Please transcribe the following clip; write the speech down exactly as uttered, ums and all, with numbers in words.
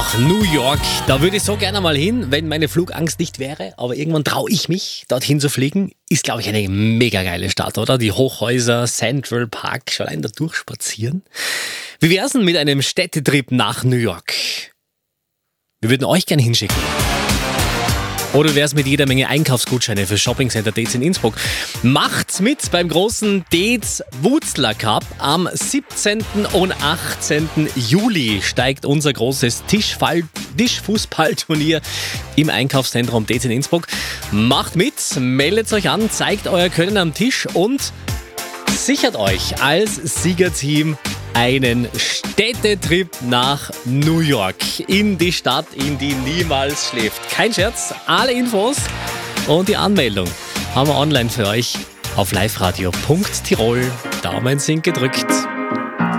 nach New York. Da würde ich so gerne mal hin, wenn meine Flugangst nicht wäre. Aber irgendwann traue ich mich, dorthin zu fliegen. Ist, glaube ich, eine mega geile Stadt, oder? Die Hochhäuser, Central Park, schon allein da durchspazieren. Wie wär's denn mit einem Städtetrip nach New York? Wir würden euch gerne hinschicken. Oder wär's mit jeder Menge Einkaufsgutscheine für Shopping Center Dates in Innsbruck? Macht's mit beim großen Dates Wutzler Cup. Am siebzehnten und achtzehnten Juli steigt unser großes Tischfall- Tischfußballturnier im Einkaufszentrum Dates in Innsbruck. Macht mit, meldet euch an, zeigt euer Können am Tisch und sichert euch als Siegerteam einen Städtetrip nach New York. In die Stadt, in die niemals schläft. Kein Scherz, alle Infos und die Anmeldung haben wir online für euch auf liveradio punkt tirol. Daumen sind gedrückt.